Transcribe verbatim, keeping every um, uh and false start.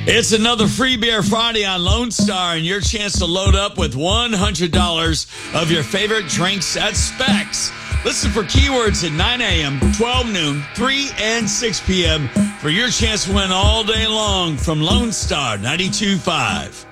It's another Free Beer Friday on Lone Star, and your chance to load up with one hundred dollars of your favorite drinks at Specs. Listen for keywords at nine a.m., twelve noon, three, and six p.m. for your chance to win all day long from Lone Star ninety-two point five.